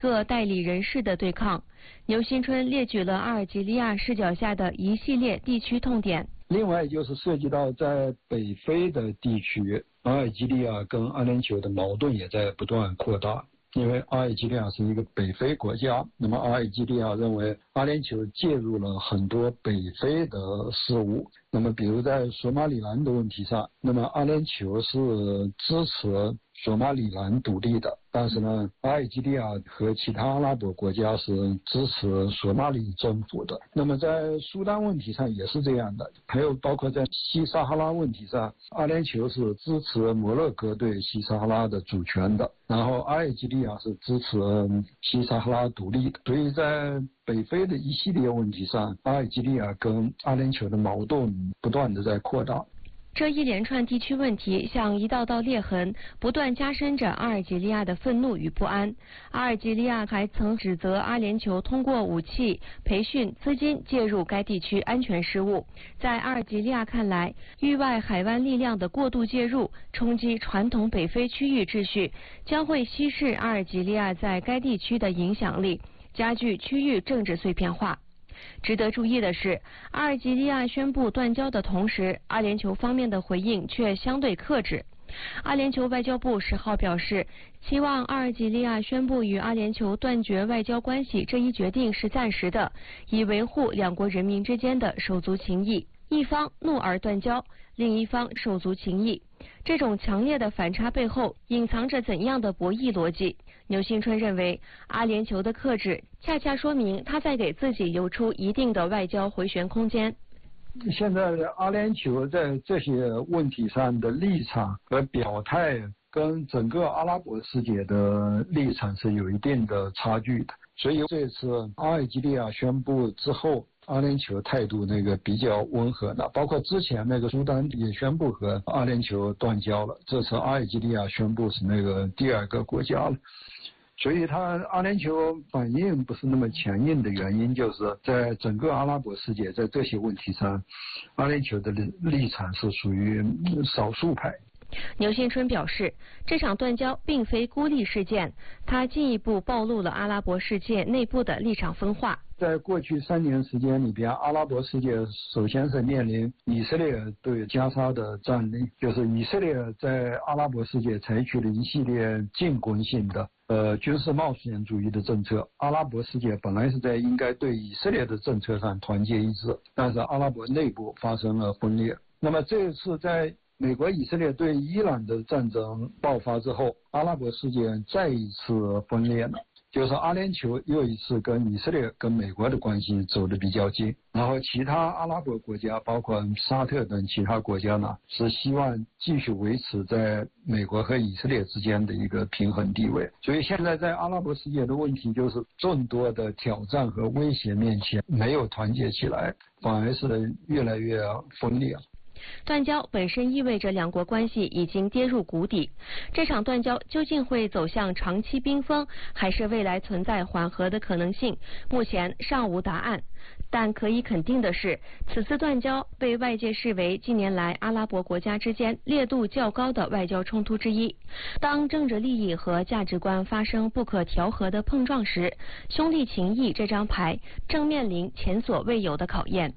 各代理人士的对抗。牛新春列举了阿尔及利亚视角下的一系列地区痛点。 另外就是涉及到在北非的地区，阿尔及利亚跟阿联酋的矛盾也在不断扩大。因为阿尔及利亚是一个北非国家，那么阿尔及利亚认为阿联酋介入了很多北非的事务，那么比如在索马里兰的问题上，那么阿联酋是支持索马里兰独立的，但是呢，阿尔及利亚和其他阿拉伯国家是支持索马里政府的。那么在苏丹问题上也是这样的，还有包括在西撒哈拉问题上，阿联酋是支持摩洛哥对西撒哈拉的主权的，然后阿尔及利亚是支持西撒哈拉独立的。所以在北非的一系列问题上，阿尔及利亚跟阿联酋的矛盾不断的在扩大。 这一连串地区问题像一道道裂痕，不断加深着阿尔及利亚的愤怒与不安。阿尔及利亚还曾指责阿联酋通过武器、培训、资金介入该地区安全事务。在阿尔及利亚看来，域外海湾力量的过度介入，冲击传统北非区域秩序，将会稀释阿尔及利亚在该地区的影响力，加剧区域政治碎片化。值得注意的是，阿尔及利亚宣布断交的同时，阿联酋方面的回应却相对克制。阿联酋外交部10号表示，希望阿尔及利亚宣布与阿联酋断绝外交关系这一决定是暂时的，以维护两国人民之间的手足情谊。一方怒而断交，另一方手足情谊，这种强烈的反差背后隐藏着怎样的博弈逻辑？牛新春认为，阿联酋的克制恰恰说明他在给自己留出一定的外交回旋空间。 现在阿联酋在这些问题上的立场和表态，跟整个阿拉伯世界的立场是有一定的差距的。所以这次阿尔及利亚宣布之后，阿联酋态度比较温和的，包括之前苏丹也宣布和阿联酋断交了，这次阿尔及利亚宣布是第二个国家了。所以阿联酋反应不是那么强硬的原因，就是在整个阿拉伯世界，在这些问题上，阿联酋的立场是属于少数派。 牛新春表示，这场断交并非孤立事件，他进一步暴露了阿拉伯世界内部的立场分化。 在过去3年时间里边，阿拉伯世界首先是面临以色列对加沙的占领，就是以色列在阿拉伯世界采取了一系列进攻性的军事冒险主义的政策。阿拉伯世界本来是应该对以色列的政策上团结一致，但是阿拉伯内部发生了分裂。那么这一次在美国以色列对伊朗的战争爆发之后，阿拉伯世界再一次分裂了，就是阿联酋又一次跟以色列跟美国的关系走得比较近，然后其他阿拉伯国家包括沙特等其他国家呢，是希望继续维持在美国和以色列之间的一个平衡地位。所以现在在阿拉伯世界的问题就是众多的挑战和威胁面前没有团结起来，反而是越来越分裂。 断交本身意味着两国关系已经跌入谷底，这场断交究竟会走向长期冰封，还是未来存在缓和的可能性，目前尚无答案。但可以肯定的是，此次断交被外界视为近年来阿拉伯国家之间烈度较高的外交冲突之一。当政治利益和价值观发生不可调和的碰撞时，兄弟情谊这张牌正面临前所未有的考验。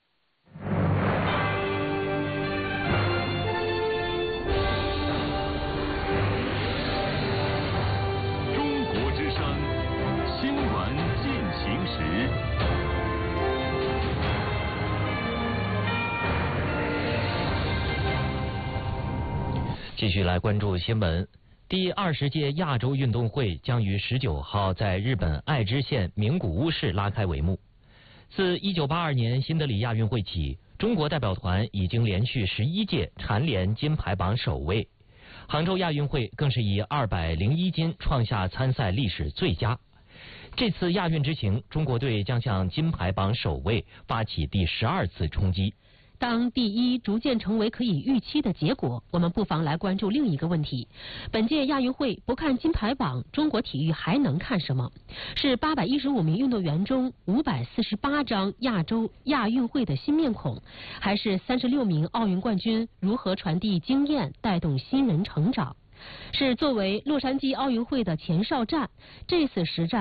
继续来关注新闻。第20届亚洲运动会将于19号在日本爱知县名古屋市拉开帷幕。自1982年新德里亚运会起，中国代表团已经连续11届蝉联金牌榜首位。杭州亚运会更是以201金创下参赛历史最佳。这次亚运之行，中国队将向金牌榜首位发起第12次冲击。 当第一逐渐成为可以预期的结果，我们不妨来关注另一个问题：本届亚运会不看金牌榜，中国体育还能看什么？是815名运动员中548张亚运会的新面孔，还是36名奥运冠军如何传递经验，带动新人成长？ 是作为洛杉矶奥运会的前哨站，这次实战